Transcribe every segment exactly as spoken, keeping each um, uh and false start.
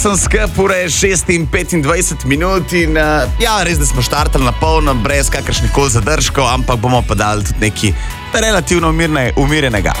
Sem skrb, ura je šest in petindvajset minut in uh, ja, res, da smo štartali na polno, brez kakršnih koli zadržkov, ampak bomo pa dali tudi nekaj relativno umirne, umirenega.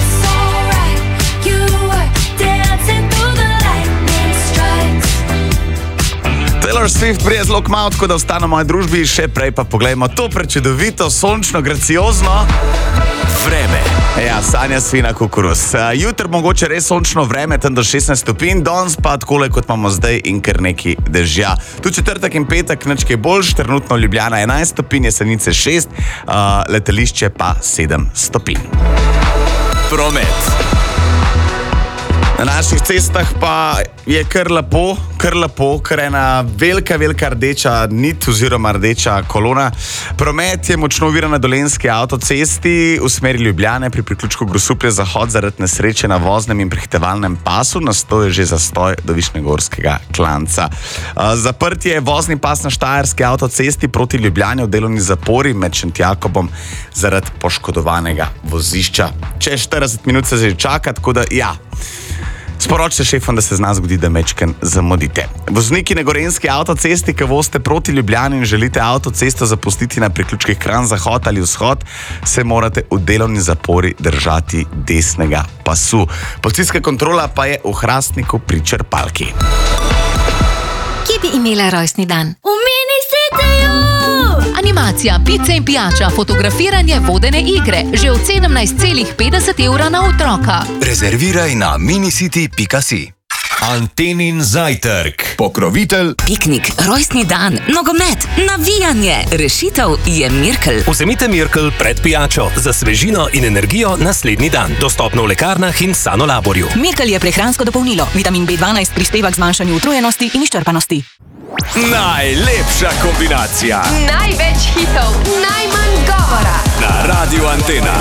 Taylor Swift prije zelo kmalu, tako da ostane v moji družbi, še prej pa poglejmo to prečudovito, sončno, graciozno vreme. Ja, Sanja Svina Kukuruz. Jutri mogoče res sončno vreme, tam do šestnajst stopinj, danes pa takole, kot imamo zdaj in kar nekaj dežja. Tu četrtek in petek ničkaj boljš, trenutno Ljubljana enajst stopinj, Jesenice šest, uh, letališče pa sedem stopinj. Promet. Na naših cestah pa je kar lepo, kar lepo, kar ena velika, velika rdeča nit oziroma rdeča kolona. Promet je močno oviran na Dolenjski avtocesti v smeri Ljubljane pri priključku Grosuplje zahod zaradi nesreče na voznem in prehitevalnem pasu. Nastoj je že zastoj do Višnjegorskega klanca. Zaprt je vozni pas na Štajerski avtocesti proti Ljubljani v delovni zapori med Šentjakobom zaradi poškodovanega vozišča. Čez štirideset minut se že čaka, tako da ja. Sporočite šefom, da se zna zgodi, da mečken zamudite. Vozniki na Gorenjski avtocesti, ki vozite proti Ljubljani in želite avtocesto zapustiti na priključkih Kranj zahod ali vzhod, se morate v delovni zapori držati desnega pasu. Policijska kontrola pa je v Hrastniku pri črpalki. Kje bi imela rojstni dan? V Mini-Cityju! Animacija, pice in pijača, fotografiranje, vodene igre. Že od sedemnajst celih petdeset evra na otroka. Rezerviraj na minicity pika si. Antenin zajtrk. Pokrovitelj. Piknik, rojstni dan, nogomet, navijanje. Rešitev je Mirkel. Vzemite Mirkel pred pijačo za svežino in energijo naslednji dan. Dostopno v lekarnah in Sanolaborju. Mirkel je prehransko dopolnilo. Vitamin B dvanajst prispeva k zmanjšanju utrujenosti in izčrpanosti. Najlepša kombinacija. Največ hitov, najmanj govora. Na Radiu Antena.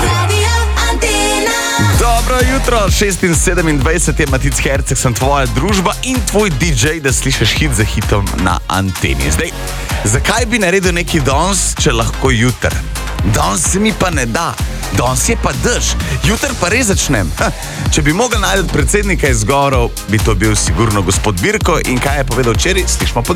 Dobro jutro, šest in sedemindvajset je Matic Herceg, sem tvoja družba in tvoj D J, da slišiš hit za hitom na anteni. Zdaj, zakaj bi naredil neki danes, če lahko jutr? Danes se mi pa ne da. Danes je pa dež. Jutr pa res začnem. Ha, če bi mogel najti predsednika izgovorov, bi to bil sigurno gospod Virko in kaj je povedal včeraj, slišimo po